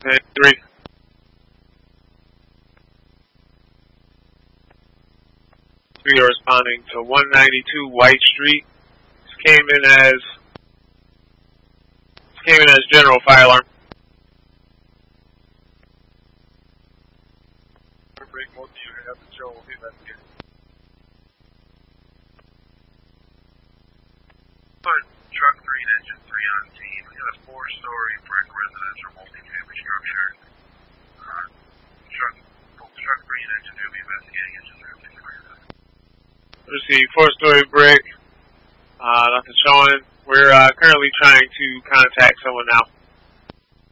Okay, 3. We are responding to 192 White Street. This came in as general fire alarm. Break most of you have to show will be investigated. Truck 3 and engine 3 on scene. We got a 4-story brick residential multifamily structure. Truck 3 and engine 2 will be investigating engine 3. Receive 4-story brick. Nothing showing. We're currently trying to contact someone now.